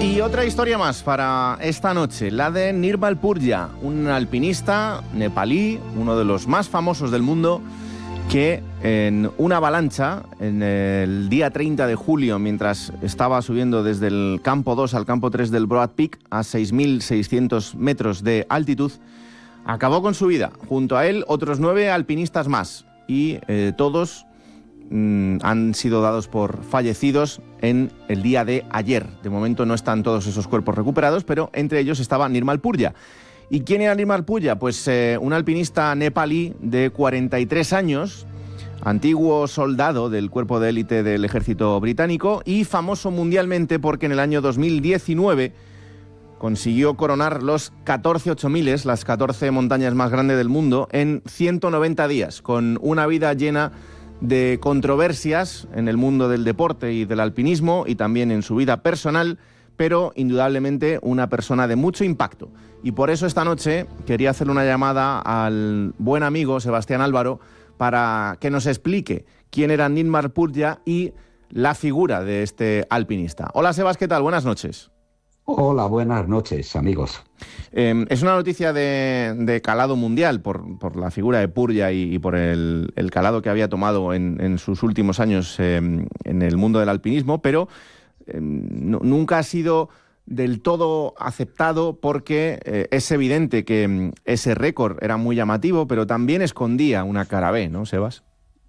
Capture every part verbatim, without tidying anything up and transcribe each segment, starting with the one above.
Y otra historia más para esta noche, la de Nirmal Purja, un alpinista nepalí, uno de los más famosos del mundo, que en una avalancha, en el día treinta de julio, mientras estaba subiendo desde el campo dos al campo tres del Broad Peak, a seis mil seiscientos metros de altitud, acabó con su vida. Junto a él, otros nueve alpinistas más, y eh, todos mmm, han sido dados por fallecidos en el día de ayer. De momento no están todos esos cuerpos recuperados, pero entre ellos estaba Nirmal Purja. ¿Y quién era Nirmal Purja? Pues eh, un alpinista nepalí de cuarenta y tres años, antiguo soldado del cuerpo de élite del ejército británico y famoso mundialmente porque en el año dos mil diecinueve consiguió coronar los catorce ocho miles, las catorce montañas más grandes del mundo, en ciento noventa días, con una vida llena de controversias en el mundo del deporte y del alpinismo y también en su vida personal, pero indudablemente una persona de mucho impacto. Y por eso esta noche quería hacerle una llamada al buen amigo Sebastián Álvaro para que nos explique quién era Nirmal Purja y la figura de este alpinista. Hola Sebas, ¿qué tal? Buenas noches. Hola, buenas noches, amigos. Eh, es una noticia de, de calado mundial por, por la figura de Purja y, y por el, el calado que había tomado en, en sus últimos años eh, en el mundo del alpinismo, pero eh, no, nunca ha sido del todo aceptado porque eh, es evidente que ese récord era muy llamativo, pero también escondía una cara B, ¿no, Sebas?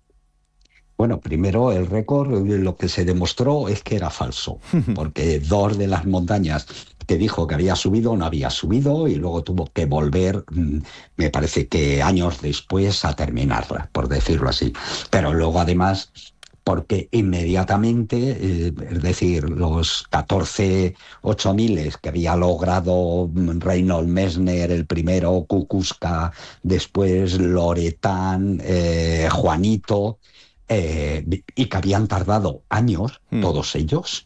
Bueno, primero el récord, lo que se demostró es que era falso, porque dos de las montañas que dijo que había subido no había subido y luego tuvo que volver, me parece que años después, a terminarla, por decirlo así. Pero luego además, porque inmediatamente, eh, es decir, los catorce ocho miles que había logrado Reinhold Messner, el primero, Kukuczka, después Loretán, eh, Juanito, Eh, y que habían tardado años, mm. todos ellos,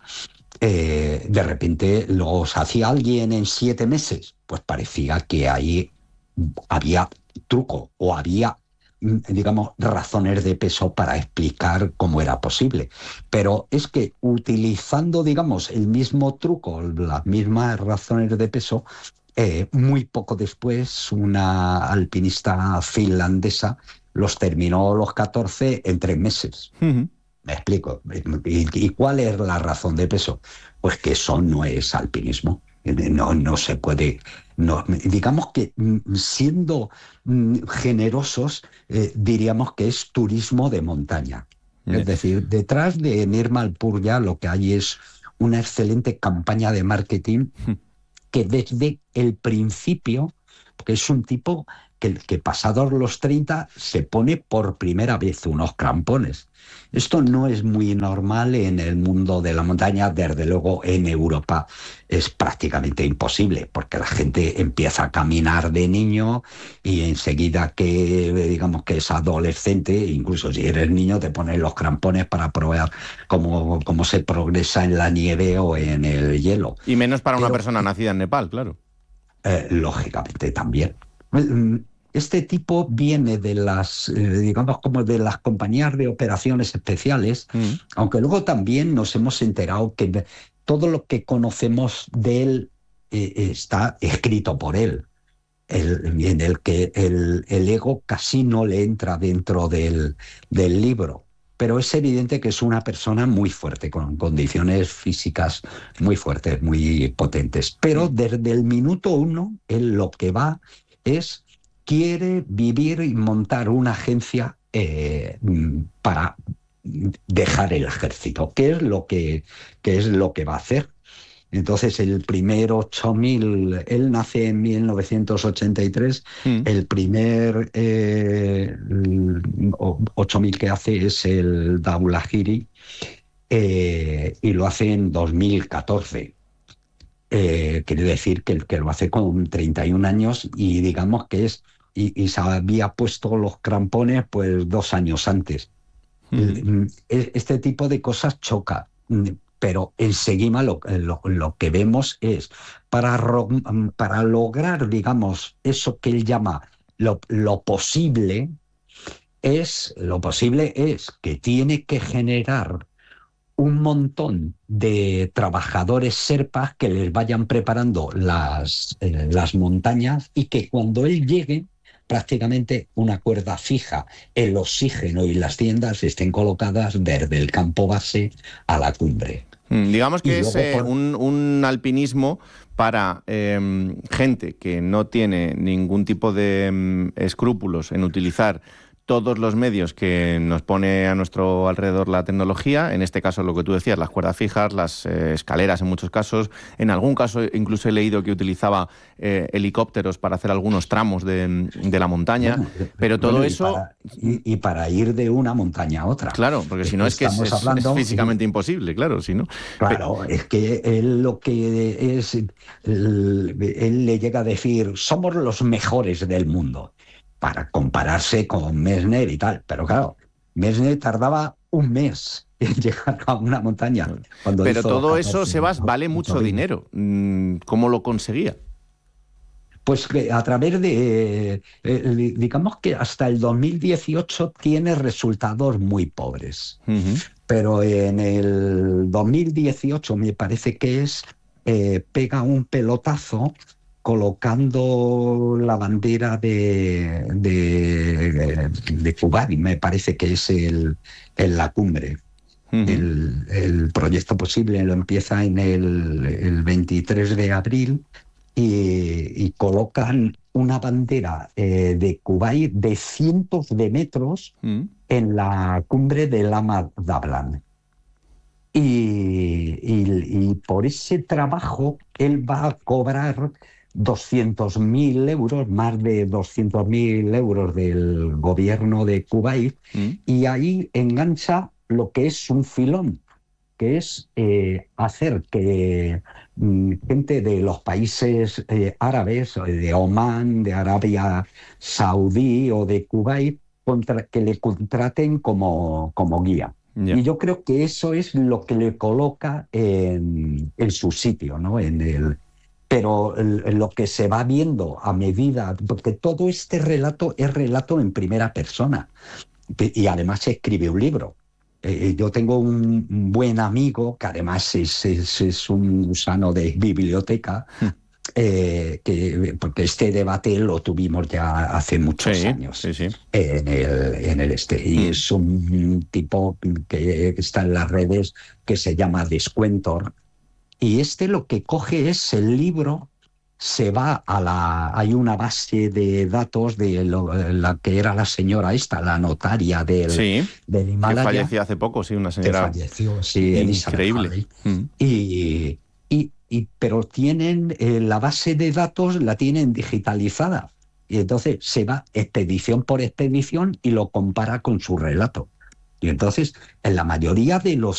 eh, de repente los hacía alguien en siete meses, pues parecía que ahí había truco o había, digamos, razones de peso para explicar cómo era posible. Pero es que utilizando, digamos, el mismo truco, las mismas razones de peso, eh, muy poco después una alpinista finlandesa los terminó los catorce en tres meses. Uh-huh. Me explico. ¿Y, ¿Y cuál es la razón de peso? Pues que eso no es alpinismo. No, no se puede... No, digamos que siendo generosos, eh, diríamos que es turismo de montaña. Uh-huh. Es decir, detrás de Nirmal Purja lo que hay es una excelente campaña de marketing uh-huh. que desde el principio, porque es un tipo... Que, que pasados los treinta se pone por primera vez unos crampones. Esto no es muy normal en el mundo de la montaña, desde luego en Europa es prácticamente imposible, porque la gente empieza a caminar de niño y enseguida que digamos que es adolescente, incluso si eres niño te pones los crampones para probar cómo, cómo se progresa en la nieve o en el hielo. Y menos para Pero, una persona nacida en Nepal, claro. Eh, lógicamente también. Este tipo viene de las, eh, digamos, como de las compañías de operaciones especiales, mm. aunque luego también nos hemos enterado que todo lo que conocemos de él eh, está escrito por él, el, en el que el, el ego casi no le entra dentro del, del libro. Pero es evidente que es una persona muy fuerte, con condiciones físicas muy fuertes, muy potentes. Pero desde el minuto uno, él lo que va es... quiere vivir y montar una agencia eh, para dejar el ejército, que es lo que, que es lo que va a hacer. Entonces, el primer ocho mil, él nace en mil novecientos ochenta y tres, mm. el primer eh, ocho mil que hace es el Dhaulagiri, eh, y lo hace en dos mil catorce. Eh, quiere decir que, que lo hace con treinta y un años y digamos que es y, y se había puesto los crampones pues dos años antes. Mm. Este tipo de cosas choca, pero enseguida lo, lo, lo que vemos es para, para lograr, digamos, eso que él llama lo, lo posible, es lo posible es que tiene que generar un montón de trabajadores serpas que les vayan preparando las, eh, las montañas y que cuando él llegue, prácticamente una cuerda fija, el oxígeno y las tiendas estén colocadas desde el campo base a la cumbre. Mm, digamos que Y es luego eh, por- un, un alpinismo para eh, gente que no tiene ningún tipo de mm, escrúpulos en utilizar todos los medios que nos pone a nuestro alrededor la tecnología, en este caso lo que tú decías, las cuerdas fijas, las eh, escaleras en muchos casos, en algún caso incluso he leído que utilizaba eh, helicópteros para hacer algunos tramos de, de la montaña, Bueno, pero todo bueno, y eso, para, y, y para ir de una montaña a otra. claro, porque Es si no que es que es, estamos es- es hablando, físicamente imposible, claro, si no. Pe- claro, es que él lo que es, él, él le llega a decir, somos los mejores del mundo, para compararse con Messner y tal. Pero claro, Messner tardaba un mes en llegar a una montaña cuando Pero hizo los todo eso, catorce Sebas, vale mucho recorridos. dinero. Mm, ¿Cómo lo conseguía? Pues que a través de, eh, digamos que hasta el dos mil dieciocho tiene resultados muy pobres. Ujú. Pero en el dos mil dieciocho me parece que es, eh, pega un pelotazo colocando la bandera de, de, de Kuwait, me parece que es el, en la cumbre. Ujú. El, el proyecto posible lo empieza en el, el veintitrés de abril y, y colocan una bandera eh, de Kuwait de cientos de metros Mm. en la cumbre de Lama Dablan. Y, y- y por ese trabajo él va a cobrar doscientos mil euros, más de doscientos mil euros del gobierno de Kuwait, Mm. y ahí engancha lo que es un filón, que es eh, hacer que mm, gente de los países eh, árabes, de Omán, de Arabia Saudí o de Kuwait, contra, que le contraten como, como guía. Ya. Y yo creo que eso es lo que le coloca en, en su sitio, ¿no? En el, pero el- lo que se va viendo a medida, porque todo este relato es relato en primera persona, y además se escribe un libro. Eh, yo tengo un un buen amigo que además es, es- es un gusano de biblioteca, eh, que, porque este debate lo tuvimos ya hace muchos Sí, años sí, sí. en el, en el este. Y Mm. es un tipo que está en las redes que se llama Descuentor. Y este lo que coge es el libro, se va a la... Hay una base de datos de lo- la que era la señora esta, la notaria del, Sí, del que Himalaya, falleció hace poco, sí, una que señora falleció, sí, Elizabeth increíble. Harley. Mm. Y, y, y- pero tienen eh, la base de datos, la tienen digitalizada. Y entonces se va expedición por expedición y lo compara con su relato. Y entonces, en la mayoría de los